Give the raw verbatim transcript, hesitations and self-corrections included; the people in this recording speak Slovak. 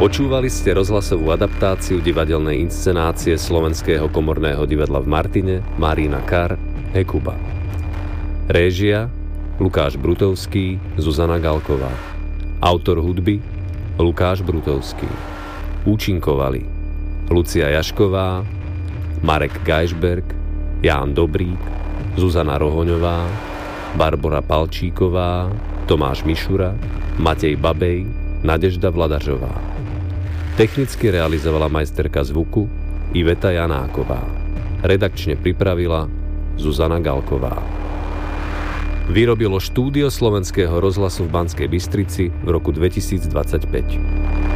Počúvali ste rozhlasovú adaptáciu divadelnej inscenácie Slovenského komorného divadla v Martine Marina Kar Hekuba. Réžia Lukáš Brutovský, Zuzana Galková. Autor hudby Lukáš Brutovský. Účinkovali Lucia Jašková, Marek Gajšberg, Ján Dobrík, Zuzana Rohoňová, Barbora Palčíková, Tomáš Mišura, Matej Babej, Nadežda Vladažová. Technicky realizovala majsterka zvuku Iveta Janáková. Redakčne pripravila Zuzana Galková. Vyrobilo štúdio Slovenského rozhlasu v Banskej Bystrici v roku dvetisícdvadsaťpäť.